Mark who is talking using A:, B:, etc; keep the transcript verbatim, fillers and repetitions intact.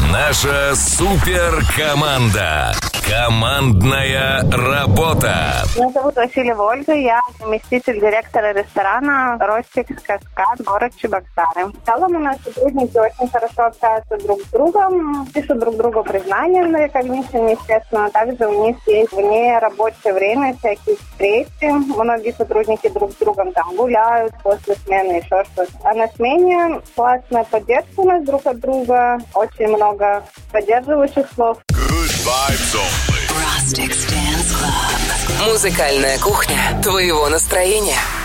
A: Наша суперкоманда. Командная работа.
B: Меня зовут Васильева Ольга, я заместитель директора ресторана «Ростик Каскад», город Чебоксары. В целом у нас сотрудники очень хорошо общаются друг с другом, пишут друг другу признания на рекогнишн, естественно. Также у них есть вне рабочее время всякие встречи. Многие сотрудники друг с другом там гуляют после смены, еще что-то. А на смене классная поддержка у нас друг от друга, очень много поддерживающих слов.
C: Музыкальная кухня твоего настроения.